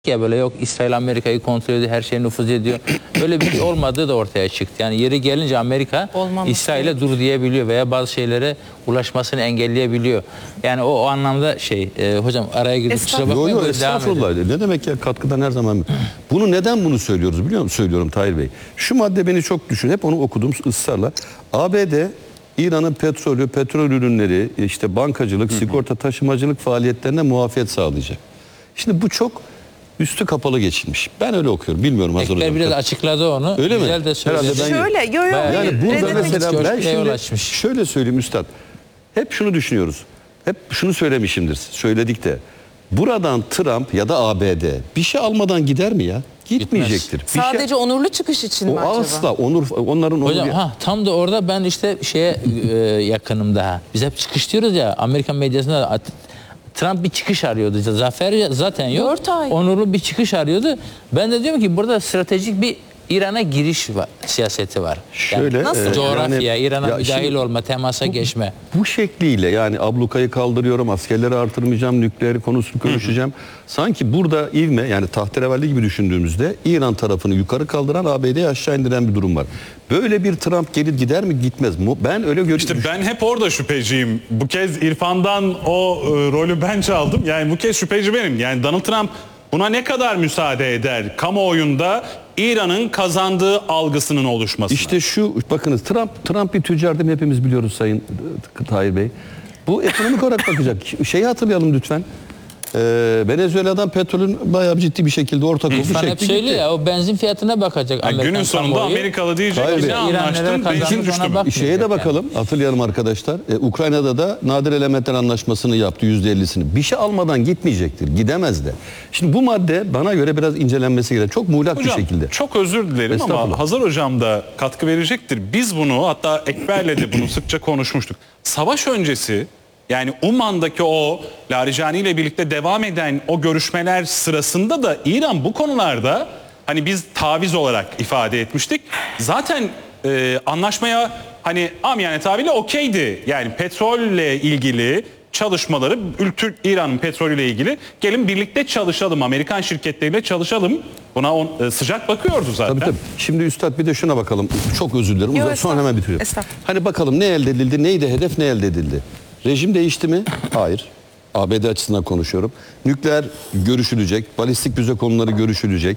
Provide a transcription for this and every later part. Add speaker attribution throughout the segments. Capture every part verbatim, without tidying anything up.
Speaker 1: Ya böyle yok İsrail Amerika'yı kontrol ediyor, her şeyi nüfuz ediyor. Öyle bir şey olmadığı da ortaya çıktı. Yani yeri gelince Amerika İsrail'e dur diyebiliyor veya bazı şeylere ulaşmasını engelleyebiliyor. Yani o, o anlamda şey e, hocam araya girdik. Kusura bakmayın.
Speaker 2: Yok yok estağfurullah. Ne demek ya, katkıdan her zaman. Bunu neden bunu söylüyoruz biliyor musun? Söylüyorum Tahir Bey. Şu madde beni çok düşün. Hep onu okudum ısrarla. A B D İran'ın petrolü, petrol ürünleri, işte bankacılık, sigorta, taşımacılık faaliyetlerine muafiyet sağlayacak. Şimdi bu çok üstü kapalı geçilmiş. Ben öyle okuyorum. Bilmiyorum hazır hocam.
Speaker 1: biraz açıkladı onu.
Speaker 2: Öyle
Speaker 1: Güzel
Speaker 2: mi?
Speaker 1: de söyledi.
Speaker 3: Şöyle, yo, yo,
Speaker 2: yani burada mesela ben şimdi
Speaker 1: açmış.
Speaker 2: şöyle söyleyeyim üstad. Hep şunu düşünüyoruz. Hep şunu söylemişimdir. Söyledik de. Buradan Trump ya da A B D bir şey almadan gider mi ya? Gitmeyecektir. Bir
Speaker 3: Sadece
Speaker 2: şey...
Speaker 3: onurlu çıkış için
Speaker 2: o
Speaker 3: mi acaba?
Speaker 2: Asla onur, onların
Speaker 1: Hocam
Speaker 2: onur...
Speaker 1: ha tam da orada ben işte şeye e, yakınım daha. Biz hep çıkış diyoruz ya, Amerikan medyasında Trump bir çıkış arıyordu. Zafer zaten yok.
Speaker 3: dört ay.
Speaker 1: Onurlu bir çıkış arıyordu. Ben de diyorum ki burada stratejik bir İran'a giriş var, siyaseti var.
Speaker 2: Şöyle,
Speaker 1: yani nasıl?
Speaker 2: E,
Speaker 1: Coğrafya,
Speaker 2: yani,
Speaker 1: İran'a
Speaker 2: ya
Speaker 1: müdahil
Speaker 2: şimdi,
Speaker 1: olma, temasa
Speaker 2: bu,
Speaker 1: geçme.
Speaker 2: Bu şekliyle yani ablukayı kaldırıyorum, askerleri artırmayacağım, nükleeri konusunu görüşeceğim. Sanki burada ivme, yani tahterevalli gibi düşündüğümüzde İran tarafını yukarı kaldıran, A B D'yi aşağı indiren bir durum var. Böyle bir Trump gelir gider mi gitmez mi? Ben öyle görüyorum.
Speaker 4: İşte ben hep orada şüpheciyim. Bu kez İrfan'dan o e, rolü ben çaldım. Yani bu kez şüpheci benim. Yani Donald Trump buna ne kadar müsaade eder kamuoyunda İran'ın kazandığı algısının oluşmasına?
Speaker 2: İşte şu, bakınız Trump Trump bir tüccardır, hepimiz biliyoruz Sayın Tahir Bey. Bu ekonomik olarak bakacak. Şeyi hatırlayalım lütfen. Ee, Venezuela'dan petrolün bayağı ciddi bir şekilde ortak olduğu
Speaker 1: İrfan hep
Speaker 2: şekli
Speaker 1: söylüyor
Speaker 2: gitti.
Speaker 1: ya, o benzin fiyatına bakacak.
Speaker 4: Yani günün sonunda
Speaker 1: kamuoyu.
Speaker 4: Amerikalı diyecek
Speaker 2: Hayır,
Speaker 4: ki ne
Speaker 1: İran neler
Speaker 4: anlaştım,
Speaker 1: kazandı,
Speaker 4: benzin
Speaker 1: ona
Speaker 4: düştü.
Speaker 1: bak.
Speaker 2: Şeye de bakalım, yani. Hatırlayalım arkadaşlar. Ee, Ukrayna'da da nadir elementler anlaşmasını yaptı, yüzde ellisini. Bir şey almadan gitmeyecektir, gidemez de. Şimdi bu madde bana göre biraz incelenmesi gereken, çok muğlak
Speaker 4: Hocam,
Speaker 2: bir şekilde.
Speaker 4: çok özür dilerim ama Hazar Hocam da katkı verecektir. Biz bunu, hatta Ekber'le de bunu sıkça konuşmuştuk. Savaş öncesi, yani Umman'daki o Larijani ile birlikte devam eden o görüşmeler sırasında da İran bu konularda hani biz taviz olarak ifade etmiştik. Zaten e, anlaşmaya hani amiyane tabirle okeydi. Yani petrolle ilgili çalışmaları, Türk İran'ın petrolüyle ilgili gelin birlikte çalışalım, Amerikan şirketleriyle çalışalım. Buna on, e, sıcak bakıyordu zaten.
Speaker 2: Tabii tabii. Şimdi üstad bir de şuna bakalım. Çok özür dilerim.
Speaker 3: Yo,
Speaker 2: Uzak, sonra hemen bitiriyorum. Hani bakalım ne elde edildi, neydi hedef, ne elde edildi? Rejim değişti mi? Hayır. A B D açısından konuşuyorum. Nükleer görüşülecek, balistik füze konuları görüşülecek.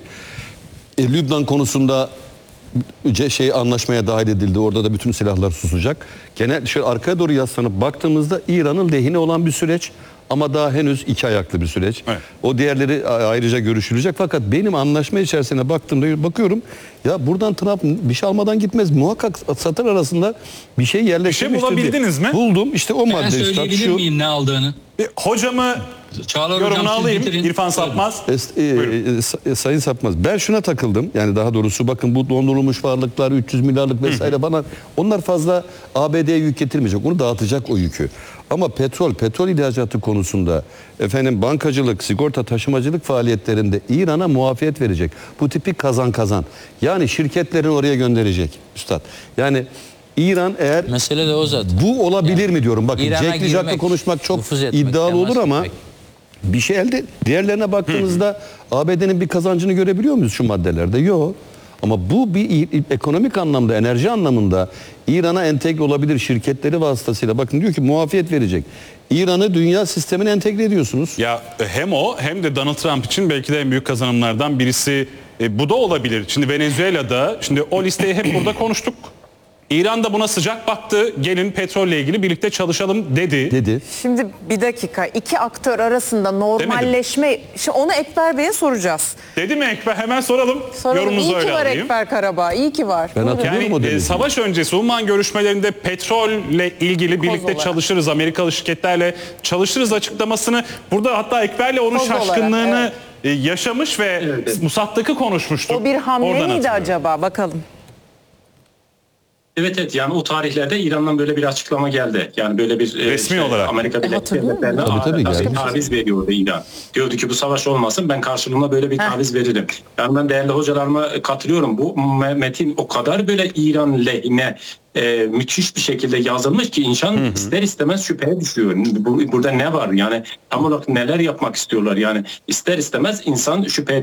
Speaker 2: E, Lübnan konusunda şey anlaşmaya dahil edildi. Orada da bütün silahlar susacak. Genel şöyle arkaya doğru yaslanıp baktığımızda İran'ın lehine olan bir süreç ama daha henüz iki ayaklı bir süreç. Evet. O diğerleri ayrıca görüşülecek. Fakat benim anlaşma içerisine baktığımda bakıyorum ya buradan Trump bir şey almadan gitmez. Muhakkak satır arasında bir şey yerleştirmiştir.
Speaker 4: Bir şey bulabildiniz
Speaker 2: diye.
Speaker 4: mi?
Speaker 2: Buldum. İşte o
Speaker 5: Ben
Speaker 2: madde.
Speaker 5: söyleyebilir
Speaker 2: şu...
Speaker 5: miyim ne aldığını?
Speaker 4: Bir hocamı
Speaker 5: Çağlar
Speaker 4: yorumunu
Speaker 5: hocam,
Speaker 4: alayım.
Speaker 5: bitirin.
Speaker 4: İrfan Sapmaz.
Speaker 2: Es, e, e, Sayın Sapmaz, ben şuna takıldım. Yani daha doğrusu bakın bu dondurulmuş varlıklar üç yüz milyarlık vesaire bana onlar fazla A B D'ye yük getirmeyecek. Onu dağıtacak o yükü. Ama petrol, petrol ihracatı konusunda efendim bankacılık, sigorta, taşımacılık faaliyetlerinde İran'a muafiyet verecek. Bu tipi kazan kazan. Yani şirketlerini oraya gönderecek üstad. Yani İran eğer
Speaker 1: mesele de o zaten.
Speaker 2: Bu olabilir
Speaker 1: yani,
Speaker 2: mi diyorum. Bakın
Speaker 1: İran'a
Speaker 2: Jack Jack'la konuşmak çok
Speaker 1: etmek,
Speaker 2: iddialı olur ama
Speaker 1: etmek.
Speaker 2: bir şey elde. Diğerlerine baktığımızda A B D'nin bir kazancını görebiliyor muyuz şu maddelerde? Yok. Ama bu bir ekonomik anlamda, enerji anlamında İran'a entegre olabilir şirketleri vasıtasıyla. Bakın diyor ki muafiyet verecek. İran'ı dünya sistemine entegre ediyorsunuz.
Speaker 4: Ya hem o hem de Donald Trump için belki de en büyük kazanımlardan birisi e, bu da olabilir. Şimdi Venezuela'da, şimdi o listeyi hep burada konuştuk. İran da buna sıcak baktı. Gelin petrolle ilgili birlikte çalışalım dedi.
Speaker 2: Dedi.
Speaker 3: Şimdi bir dakika, iki aktör arasında normalleşme, şimdi onu Ekber Bey'e soracağız.
Speaker 4: Dedi mi Ekber? Hemen soralım.
Speaker 3: Soralım.
Speaker 4: Yorumunuzu
Speaker 3: İyi
Speaker 4: öyle
Speaker 3: ki var
Speaker 4: alayım.
Speaker 3: Ekber Karabağ, iyi ki var.
Speaker 2: Ben hatırlıyorum o
Speaker 4: Yani
Speaker 2: dediğini.
Speaker 4: e, savaş öncesi Umman görüşmelerinde petrolle ilgili birlikte
Speaker 3: olarak.
Speaker 4: çalışırız, Amerikalı şirketlerle çalışırız açıklamasını. Burada hatta Ekber'le onun
Speaker 3: Koz olarak,
Speaker 4: şaşkınlığını
Speaker 3: evet.
Speaker 4: e, yaşamış ve evet. Musattak'ı konuşmuştuk.
Speaker 3: O bir hamle
Speaker 4: Oradan
Speaker 3: miydi
Speaker 4: hatırlıyorum.
Speaker 3: acaba? Bakalım.
Speaker 5: Evet evet yani o tarihlerde İran'dan böyle bir açıklama geldi. Yani böyle bir e,
Speaker 4: Resmi olarak.
Speaker 5: Amerika Birleşik
Speaker 3: hatırlıyor musun?
Speaker 5: Devletleri'ne
Speaker 2: Tabii, tabii,
Speaker 5: adeta bir
Speaker 2: geldi.
Speaker 5: taviz veriyordu İran. Diyordu ki bu savaş olmasın, ben karşılığında böyle bir taviz veririm. Yani ben değerli hocalarıma katılıyorum. Bu metin o kadar böyle İran lehine e, müthiş bir şekilde yazılmış ki insan hı hı. ister istemez şüpheye düşüyor. Bu, burada ne var yani tam olarak neler yapmak istiyorlar yani ister istemez insan şüpheye